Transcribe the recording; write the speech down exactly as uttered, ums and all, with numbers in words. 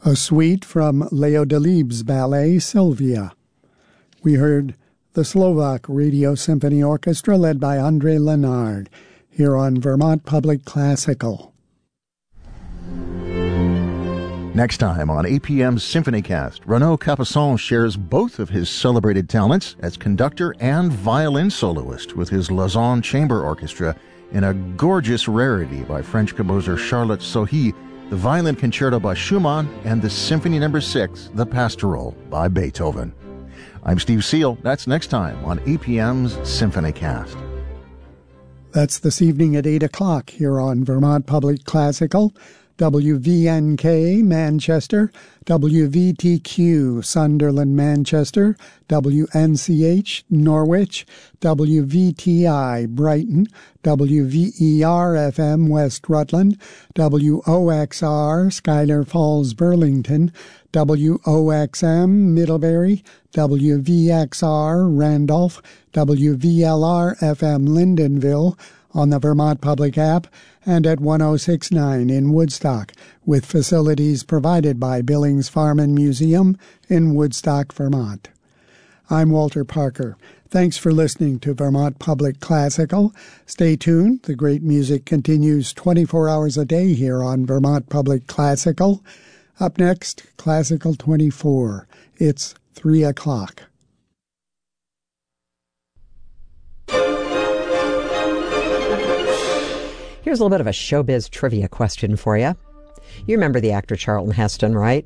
a suite from Leo Delibes' ballet Sylvia. We heard the Slovak Radio Symphony Orchestra led by André Lenard here on Vermont Public Classical. Next time on A P M's SymphonyCast, Renaud Capuçon shares both of his celebrated talents as conductor and violin soloist with his Lausanne Chamber Orchestra in a gorgeous rarity by French composer Charlotte Sohi, the Violin Concerto by Schumann, and the Symphony Number six, The Pastoral, by Beethoven. I'm Steve Seal. That's next time on A P M's SymphonyCast. That's this evening at eight o'clock here on Vermont Public Classical. W V N K Manchester, W V T Q Sunderland Manchester, W N C H Norwich, W V T I Brighton, W V E R F M West Rutland, W O X R Schuyler Falls Burlington, W O X M Middlebury, W V X R Randolph, W V L R F M Lyndonville, on the Vermont Public app, and at one oh six point nine in Woodstock, with facilities provided by Billings Farm and Museum in Woodstock, Vermont. I'm Walter Parker. Thanks for listening to Vermont Public Classical. Stay tuned. The great music continues twenty-four hours a day here on Vermont Public Classical. Up next, Classical twenty-four. It's three o'clock. Here's a little bit of a showbiz trivia question for you. You remember the actor Charlton Heston, right?